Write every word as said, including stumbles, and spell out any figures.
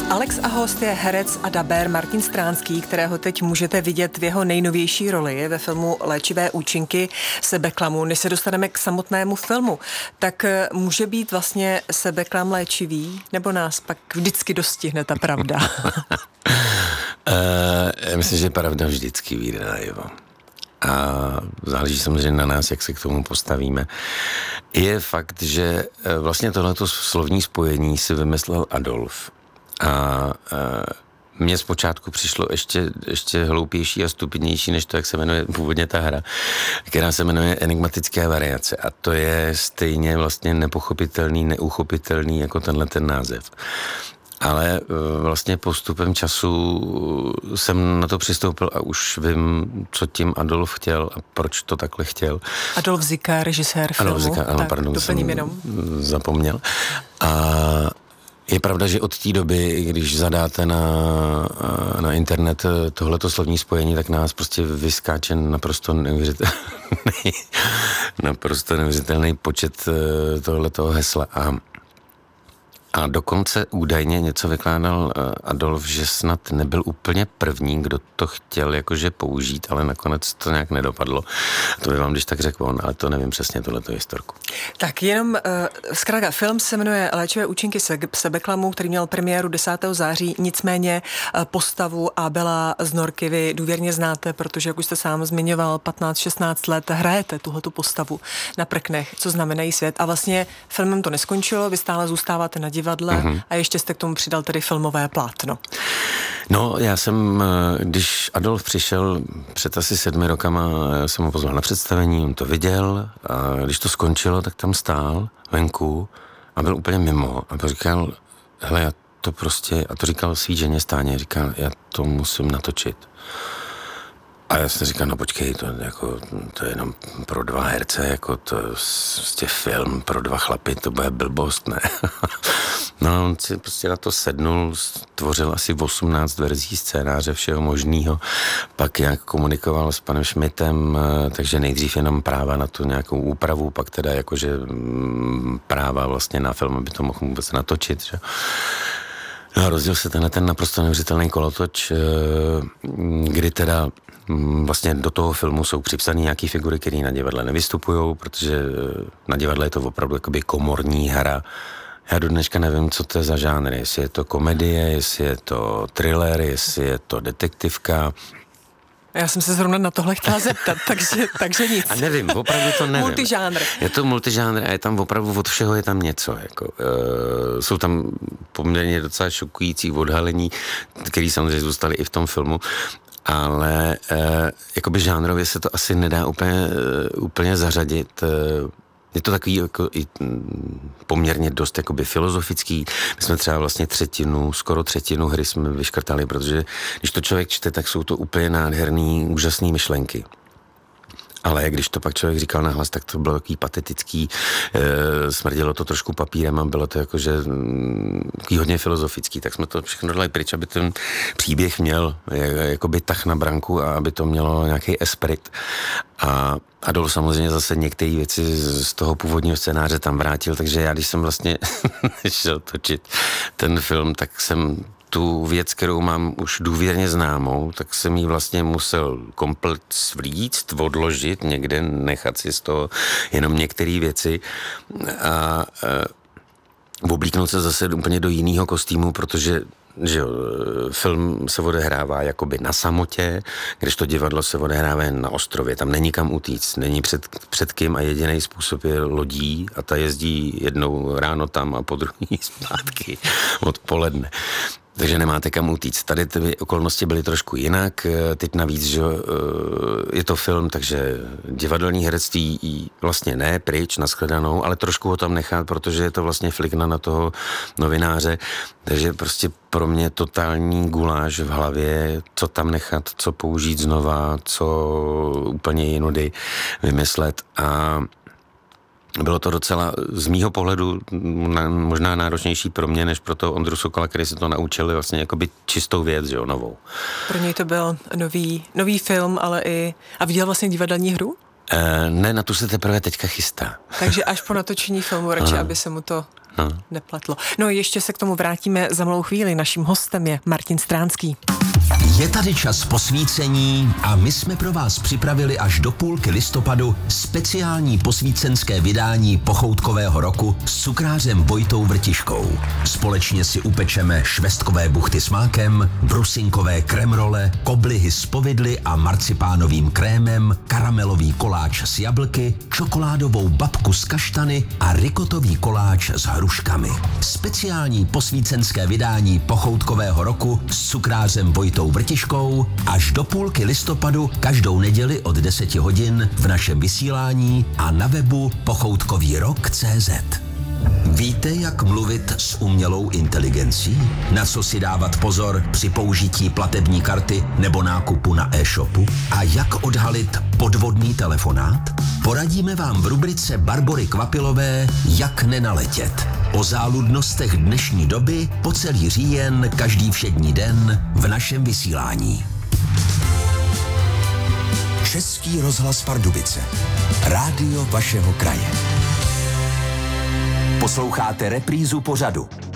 Alex a host je herec a dabér Martin Stránský, kterého teď můžete vidět v jeho nejnovější roli ve filmu Léčivé účinky sebeklamu. Než se dostaneme k samotnému filmu, tak může být vlastně sebeklam léčivý, nebo nás pak vždycky dostihne ta pravda? uh, já myslím, že pravda vždycky vyjde najevo. A záleží samozřejmě na nás, jak se k tomu postavíme. Je fakt, že vlastně tohleto slovní spojení si vymyslel Adolf. A mně zpočátku přišlo ještě, ještě hloupější a stupidnější, než to, jak se jmenuje původně ta hra, která se jmenuje Enigmatické variace. A to je stejně vlastně nepochopitelný, neuchopitelný jako tenhle ten název. Ale vlastně postupem času jsem na to přistoupil a už vím, co tím Adolf chtěl a proč to takhle chtěl. Adolf Zika, režisér filmu. Adolf Zika, ano, tak, pardon, jsem jenom. zapomněl. A je pravda, že od té doby, když zadáte na, na internet tohleto slovní spojení, tak nás prostě vyskáče naprosto neuvěřitelný, naprosto neuvěřitelný počet tohletoho hesla. A A dokonce údajně něco vykládal Adolf, že snad nebyl úplně první, kdo to chtěl jakože použít, ale nakonec to nějak nedopadlo. To by vám když tak řekl on, ale to nevím přesně tohleto historku. Tak jenom uh, zkrátka, film se jmenuje Léčivé účinky sebeklamu, který měl premiéru desátého září, nicméně uh, postavu Abela z Norky vy důvěrně znáte, protože, jak už jste sám zmiňoval, patnáct šestnáct let hrajete tuhletu postavu na prknech, co znamenají svět. A vlastně filmem to neskončilo, vy stále zůstáváte na divadle mm-hmm. a ještě jste k tomu přidal tedy filmové plátno. No, já jsem, když Adolf přišel před asi sedmi rokama, jsem ho pozval na představení, on to viděl a když to skončilo, tak tam stál venku a byl úplně mimo a říkal, hele, já to prostě, a to říkal svý ženě Stáně, říkal, já to musím natočit. A já jsem říkal, no počkej, to, jako, to je jenom pro dva herce, jako to prostě film pro dva chlapy, to bude blbost, ne? No, on si prostě na to sednul, stvořil asi osmnáct verzí scénáře všeho možného, pak jak komunikoval s panem Schmidtem, takže nejdřív jenom práva na tu nějakou úpravu, pak teda jakože práva vlastně na film, aby to mohl vůbec natočit, že? No, rozděl se tenhle ten naprosto neuvěřitelný kolotoč, kdy teda vlastně do toho filmu jsou připsané nějaké figury, které na divadle nevystupují, protože na divadle je to opravdu jakoby komorní hra. Já do dneška nevím, co to je za žánr, jestli je to komedie, jestli je to thriller, jestli je to detektivka. Já jsem se zrovna na tohle chtěla zeptat, takže, takže nic. A nevím, opravdu to nevím. Multižánr. Je to multižánr a je tam opravdu od všeho je tam něco. Jako, uh, jsou tam poměrně docela šokující odhalení, které samozřejmě zůstaly i v tom filmu, ale uh, jakoby žánrově se to asi nedá úplně, uh, úplně zařadit. Uh, Je to takový jako i poměrně dost jakoby filozofický. My jsme třeba vlastně třetinu, skoro třetinu hry jsme vyškrtali, protože když to člověk čte, tak jsou to úplně nádherný, úžasný myšlenky. Ale když to pak člověk říkal nahlas, tak to bylo takový patetický, e, smrdělo to trošku papírem a bylo to jakože takový hodně filozofický, tak jsme to všechno dali pryč, aby ten příběh měl jakoby tah na branku a aby to mělo nějaký esprit. A Adolf samozřejmě zase některé věci z toho původního scénáře tam vrátil, takže já, když jsem vlastně šel točit ten film, tak jsem tu věc, kterou mám už důvěrně známou, tak jsem ji vlastně musel komplet svlíct, odložit, někde nechat si z toho jenom některé věci a, a oblíknout se zase úplně do jiného kostýmu, protože že jo, film se odehrává jakoby na samotě, když to divadlo se odehrává na ostrově, tam není kam utíct, není před, před kým a jediný způsob je lodí a ta jezdí jednou ráno tam a po druhý zpátky odpoledne. Takže nemáte kam utíct. Tady ty okolnosti byly trošku jinak. Teď navíc, že je to film, takže divadelní herectví vlastně ne, pryč, nashledanou, ale trošku ho tam nechat, protože je to vlastně flikna na toho novináře. Takže prostě pro mě totální guláš v hlavě, co tam nechat, co použít znova, co úplně jinudy vymyslet a bylo to docela z mýho pohledu možná náročnější pro mě, než pro toho Ondru Sokola, který se to naučil vlastně jakoby čistou věc, jo, novou. Pro něj to byl nový, nový film, ale i... A viděl vlastně divadelní hru? E, ne, na tu se teprve teďka chystá. Takže až po natočení filmu radši, aby se mu to No. Nepletlo. No ještě se k tomu vrátíme za malou chvíli. Naším hostem je Martin Stránský. Je tady čas posvícení a my jsme pro vás připravili až do půlky listopadu speciální posvícenské vydání pochoutkového roku s cukrářem Vojtou Vrtiškou. Společně si upečeme švestkové buchty s mákem, brusinkové kremrole, koblihy s povidly a marcipánovým krémem, karamelový koláč s jablky, čokoládovou babku s kaštany a rikotový koláč s hruškami. Speciální posvícenské vydání pochoutkového roku s cukrářem Vojtou Vrtiškou až do půlky listopadu každou neděli od deseti hodin v našem vysílání a na webu pochoutkový rok tečka cé zet. Víte, jak mluvit s umělou inteligencí? Na co si dávat pozor při použití platební karty nebo nákupu na e-shopu? A jak odhalit podvodný telefonát? Poradíme vám v rubrice Barbory Kvapilové Jak nenaletět. O záludnostech dnešní doby po celý říjen každý všední den v našem vysílání. Český rozhlas Pardubice. Rádio vašeho kraje. Posloucháte reprízu pořadu